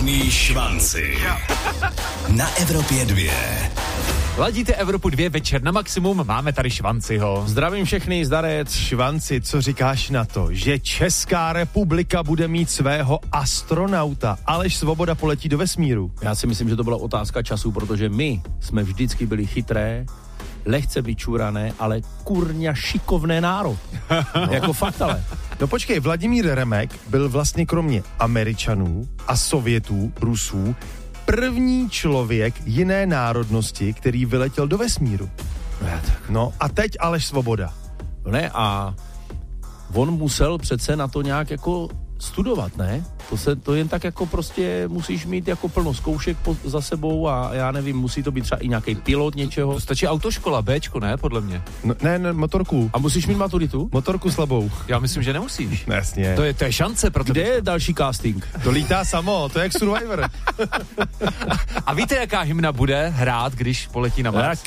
Žádný švanci. Na Evropě 2. Ladíte Evropu 2 večer na maximum, máme tady Švanciho. Zdravím všechny, zdarec. Švanci, co říkáš na to, že Česká republika bude mít svého astronauta? Aleš Svoboda poletí do vesmíru. Já si myslím, že to byla otázka času, protože my jsme vždycky byli chytré, lehce vyčurané, ale kurňa šikovné národ. Jako fakt ale. No počkej, Vladimír Remek byl vlastně kromě Američanů a Sovětů, Rusů, první člověk jiné národnosti, který vyletěl do vesmíru. No a teď Aleš Svoboda. Ne, a on musel přece na to nějak jako studovat, ne? To jen tak jako prostě musíš mít jako plno zkoušek za sebou a já nevím, musí to být třeba i nějaký pilot něčeho. To stačí autoškola, Bčko, ne, podle mě. No, ne, motorku. A musíš mít maturitu? Motorku slabou. Já myslím, že nemusíš. No, jasně. To je šance pro Kde je další casting? To lítá samo, to je jak Survivor. A víte, jaká hymna bude hrát, když poletí na Mars?